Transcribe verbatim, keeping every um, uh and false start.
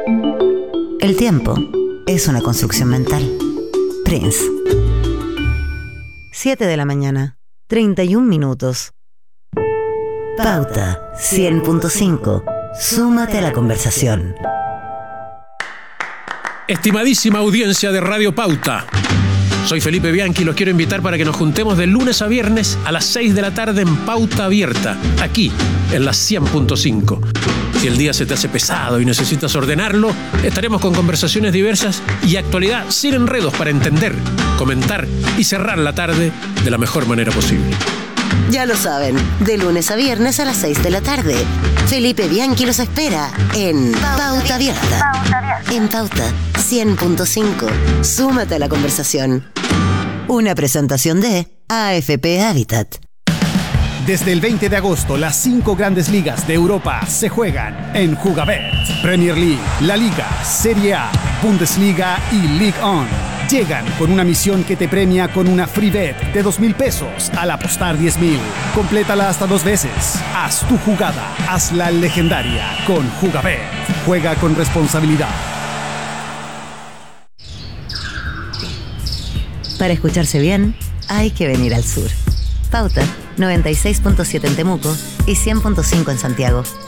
El tiempo es una construcción mental. Prince. siete de la mañana, treinta y un minutos. Pauta cien punto cinco. Súmate a la conversación. Estimadísima audiencia de Radio Pauta, soy Felipe Bianchi y los quiero invitar para que nos juntemos de lunes a viernes a las seis de la tarde en Pauta Abierta, aquí en la cien punto cinco. Si el día se te hace pesado y necesitas ordenarlo, estaremos con conversaciones diversas y actualidad sin enredos para entender, comentar y cerrar la tarde de la mejor manera posible. Ya lo saben, de lunes a viernes a las seis de la tarde. Felipe Bianchi los espera en Pauta Abierta. En Pauta cien punto cinco. Súmate a la conversación. Una presentación de A F P Habitat. Desde el veinte de agosto, las cinco grandes ligas de Europa se juegan en Jugabet. Premier League, La Liga, Serie A, Bundesliga y Ligue uno. Llegan con una misión que te premia con una free bet de dos mil pesos al apostar diez mil. Complétala hasta dos veces. Haz tu jugada, hazla legendaria con Jugabet. Juega con responsabilidad. Para escucharse bien, hay que venir al sur. Pauta noventa y seis punto siete en Temuco y cien punto cinco en Santiago.